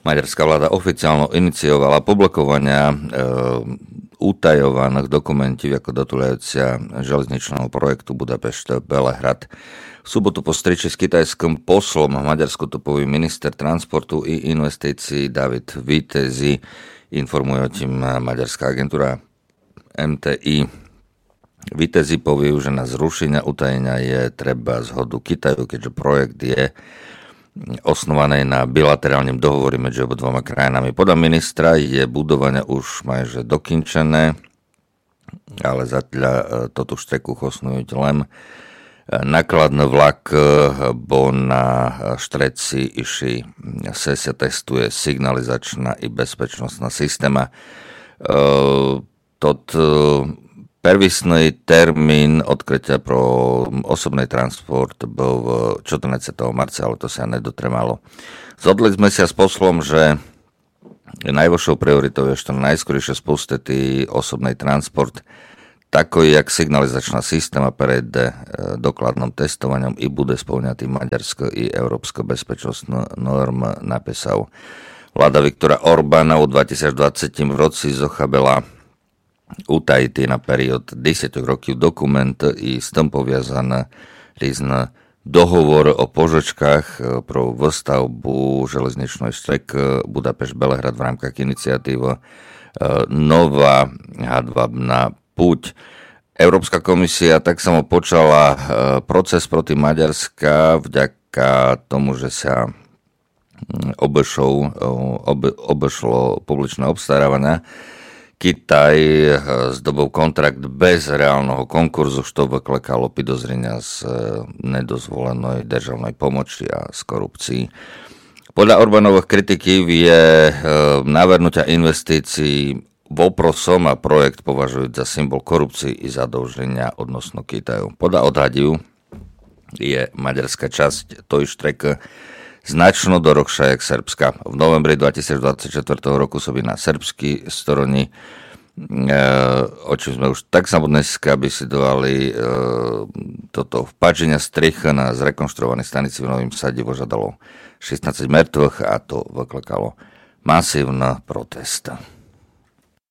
Maďarská vláda oficiálne iniciovala publikovania utajovaných dokumentov ako dotulujúcia železničného projektu Budapešť-Belehrad. V sobotu po striči s kitajským poslom v Maďarsku to povie minister transportu i investícií David Vitezi, informuje o tým maďarská agentúra MTI. Vitezi povie, že na zrušenie utajenia je treba zhodu Kitaju, keďže projekt je osnovaný na bilaterálnym dohovore medzi obidvoma krajinami. Podľa ministra je budovanie už majže dokončené, ale zatiaľ toto šteku osnujú len nakladný vlak, bo na štreci iši sa testuje signalizačná i bezpečnostná systéma. Prvistný termín odkrytia pro osobný transport bol 14. marca, ale to sa nedotremalo. Zhodli sme sa s poslom, že najvyššou prioritou je, že najskorejšie spustí osobný transport, tako jak signalizačná systéma pred dokladným testovaním i bude spĺňať maďarské i európske bezpečnostné normy, napísal. Vláda Viktora Orbána v 2020 roci zochabela utajiti na period 10 rokov dokument i s tom poviazané rýzne dohovor o požičkách pro výstavbu železničnej štrek Budapešť-Belehrad v rámkach iniciatívy Nová hadvabná puť. Európska komisia tak samo počala proces proti Maďarska vďaka tomu, že sa obešlo publičné obstarávania. Kitaj zdobol kontrakt bez reálneho konkurzu, što vyklekalo podozrenia z nedozvolenej državnej pomoci a z korupcií. Podľa Orbánových kritikov je navrhnutia investícií voprosom a projekt považujú za symbol korupcie i zadlženia odnosno Kitaju. Podľa odhadiu je maďarská časť toj štrek značno dorohšia jak Srbska. V novembri 2024 roku sa by na srbský stroni, o čím sme už tak samo dneska vysidovali, toto vpáčenia stricha na zrekonštruovanej stanici v Novým Sade požadalo 16 mŕtvych a to vyklekalo masívny protest.